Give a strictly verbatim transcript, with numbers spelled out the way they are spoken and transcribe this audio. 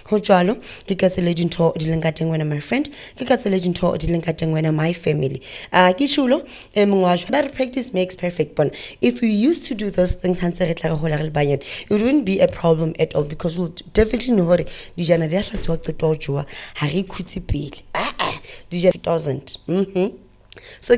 ho jalo ke ka tsela dintho di leng ka teng wena my friend ke ka tsela dintho di leng ka teng wena my family a ke chulo e mongwa but practice makes perfect bon if you used to do those things hantse re tla re hola re le banyane it wouldn't be a problem at all because we'll definitely know hore dijana di a hlatswa qeto ho joa ha re khutsi pele ah ah dijana two thousand mhm so